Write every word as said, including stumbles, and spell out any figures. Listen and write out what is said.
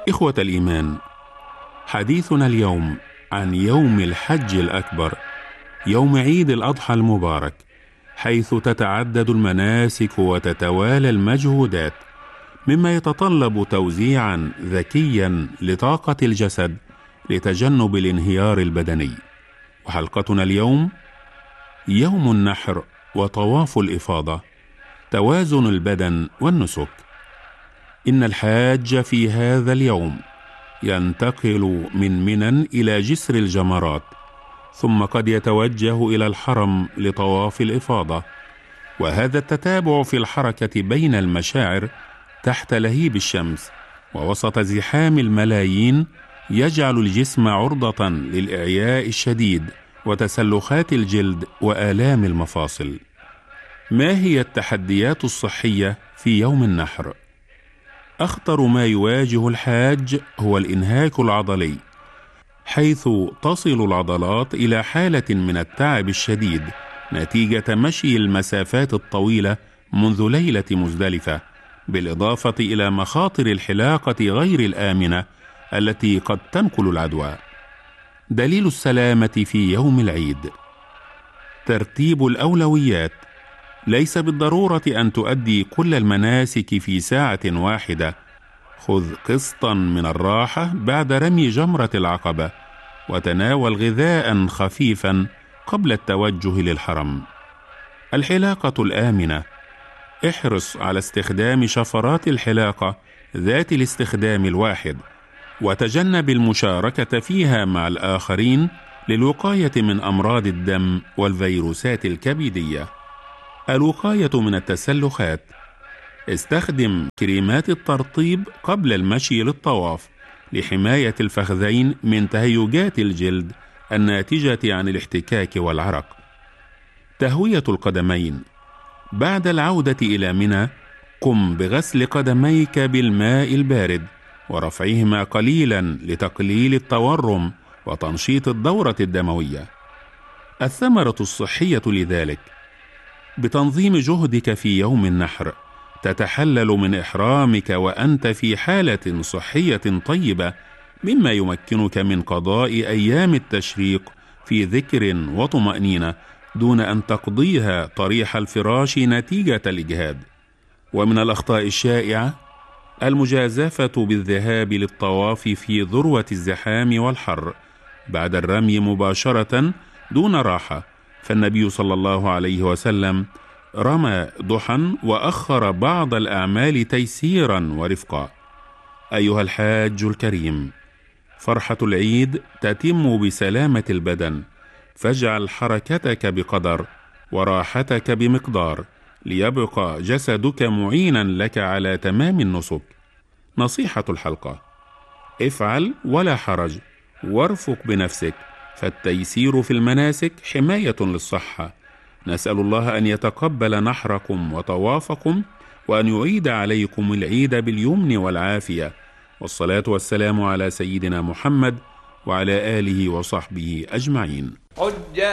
إخوة الإيمان، حديثنا اليوم عن يوم الحج الأكبر، يوم عيد الأضحى المبارك، حيث تتعدد المناسك وتتوالى المجهودات، مما يتطلب توزيعا ذكيا لطاقة الجسد لتجنب الانهيار البدني. وحلقتنا اليوم يوم النحر وطواف الإفاضة، توازن البدن والنسك. إن الحاج في هذا اليوم ينتقل من منى إلى جسر الجمرات، ثم قد يتوجه إلى الحرم لطواف الإفاضة. وهذا التتابع في الحركة بين المشاعر تحت لهيب الشمس ووسط زحام الملايين يجعل الجسم عرضة للإعياء الشديد وتسلخات الجلد وآلام المفاصل. ما هي التحديات الصحية في يوم النحر؟ أخطر ما يواجه الحاج هو الإنهاك العضلي، حيث تصل العضلات إلى حالة من التعب الشديد نتيجة مشي المسافات الطويلة منذ ليلة مزدلفة، بالإضافة إلى مخاطر الحلاقة غير الآمنة التي قد تنقل العدوى. دليل السلامة في يوم العيد: ترتيب الأولويات. ليس بالضرورة أن تؤدي كل المناسك في ساعة واحدة. خذ قسطا من الراحة بعد رمي جمرة العقبة، وتناول غذاء خفيفا قبل التوجه للحرم. الحلاقة الآمنة: احرص على استخدام شفرات الحلاقة ذات الاستخدام الواحد، وتجنب المشاركة فيها مع الآخرين للوقاية من أمراض الدم والفيروسات الكبدية. الوقاية من التسلخات: استخدم كريمات الترطيب قبل المشي للطواف لحماية الفخذين من تهيجات الجلد الناتجة عن الاحتكاك والعرق. تهوية القدمين: بعد العودة إلى منى قم بغسل قدميك بالماء البارد ورفعهما قليلا لتقليل التورم وتنشيط الدورة الدموية. الثمرة الصحية لذلك: بتنظيم جهدك في يوم النحر تتحلل من إحرامك وأنت في حالة صحية طيبة، مما يمكنك من قضاء أيام التشريق في ذكر وطمأنينة دون أن تقضيها طريح الفراش نتيجة الإجهاد. ومن الأخطاء الشائعة المجازفة بالذهاب للطواف في ذروة الزحام والحر بعد الرمي مباشرة دون راحة، فالنبي صلى الله عليه وسلم رمى ضحى وأخر بعض الأعمال تيسيرا ورفقا. أيها الحاج الكريم، فرحة العيد تتم بسلامة البدن، فاجعل حركتك بقدر وراحتك بمقدار ليبقى جسدك معينا لك على تمام النسك. نصيحة الحلقة: افعل ولا حرج، وارفق بنفسك، فالتيسير في المناسك حماية للصحة. نسأل الله أن يتقبل نحركم وطوافكم، وأن يعيد عليكم العيد باليمن والعافية، والصلاة والسلام على سيدنا محمد وعلى آله وصحبه أجمعين.